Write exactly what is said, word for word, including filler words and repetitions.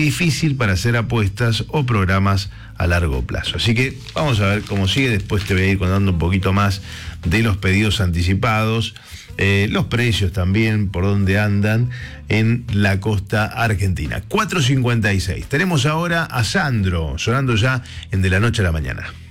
difícil para hacer apuestas o programas a largo plazo. Así que vamos a ver cómo sigue. Después te voy a ir contando un poquito más de los pedidos anticipados, eh, los precios también, por dónde andan en la costa argentina. cuatro cincuenta y seis. Tenemos ahora a Sandro sonando ya en De la Noche a la Mañana.